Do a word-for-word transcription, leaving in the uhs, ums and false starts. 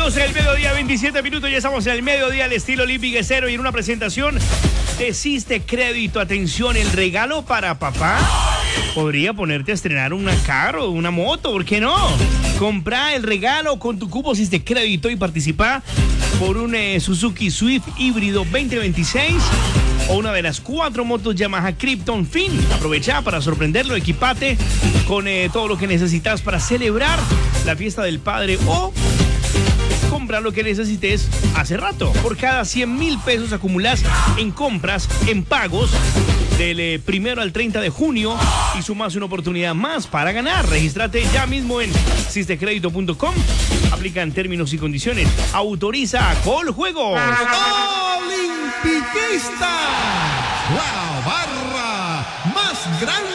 doce del mediodía, veintisiete minutos. Ya estamos en el mediodía al estilo Limpy Guesero y en una presentación de Siste Crédito. Atención, el regalo para papá podría ponerte a estrenar una carro, una moto, ¿por qué no? Compra el regalo con tu cupo Siste Crédito y participa por un eh, Suzuki Swift híbrido veinte veintiséis o una de las cuatro motos Yamaha Krypton Fin. Aprovecha para sorprenderlo, equipate con eh, todo lo que necesitas para celebrar la fiesta del padre o comprar lo que necesites hace rato. Por cada cien mil pesos acumulas en compras, en pagos, del eh, primero al treinta de junio y sumas una oportunidad más para ganar. Regístrate ya mismo en siste crédito punto com. Aplican términos y condiciones. Autoriza Coljuegos. Olimpiquista, la barra más grande